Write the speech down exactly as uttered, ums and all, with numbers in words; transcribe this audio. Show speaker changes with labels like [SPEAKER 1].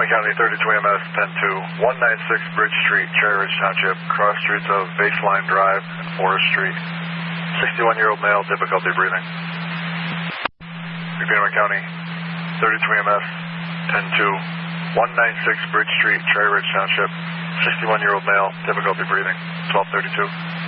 [SPEAKER 1] Wayne County, thirty-two E M S, ten two, one ninety-six Bridge Street, Cherry Ridge Township, cross streets of Baseline Drive and Forest Street. sixty-one-year-old male, difficulty breathing. Repeat, Wayne County, thirty-two E M S, ten two, one ninety-six Bridge Street, Cherry Ridge Township, sixty-one-year-old male, difficulty breathing, twelve thirty-two.